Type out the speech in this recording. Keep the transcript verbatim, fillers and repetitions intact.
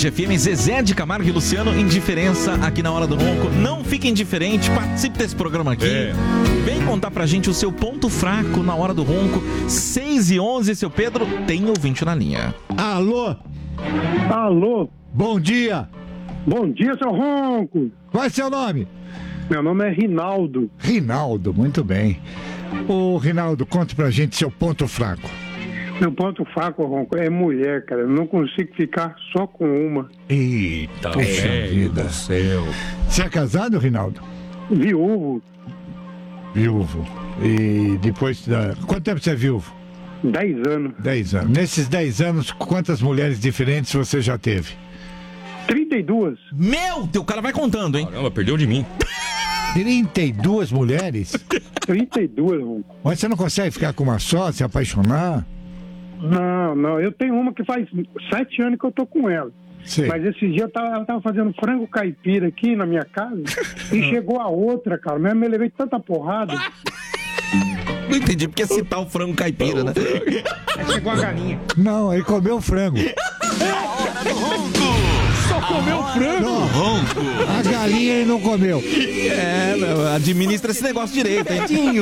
Band F M, Zezé de Camargo e Luciano, indiferença aqui na Hora do Ronco. Não fique indiferente, participe desse programa aqui. É. Vem contar pra gente o seu ponto fraco na Hora do Ronco. seis e onze, seu Pedro, tem ouvinte na linha. Alô? Alô? Bom dia. Bom dia, seu Ronco. Qual é seu nome? Meu nome é Rinaldo. Rinaldo, muito bem. Ô, Rinaldo, conta pra gente seu ponto fraco. Meu ponto fraco, Ronco, é mulher, cara. Eu não consigo ficar só com uma. Eita, puxa vida. Céu. Você é casado, Rinaldo? Viúvo. Viúvo. E depois da... Quanto tempo você é viúvo? Dez anos. Dez anos. Nesses dez anos, quantas mulheres diferentes você já teve? Trinta e duas. Meu, teu cara vai contando, hein? Caramba, perdeu de mim. Trinta e duas mulheres? Trinta e duas, Ronco. Mas você não consegue ficar com uma só, se apaixonar? Não, não. Eu tenho uma que faz sete anos que eu tô com ela. Sim. Mas esse dia eu tava, ela tava fazendo frango caipira aqui na minha casa e chegou a outra, cara. Mesmo me levei tanta porrada. Não entendi porque citar o frango caipira, né? Aí chegou a galinha. Não, ele comeu frango. Só comeu frango. Não, Ronco. a galinha ele não comeu. É, administra esse negócio direito, hein?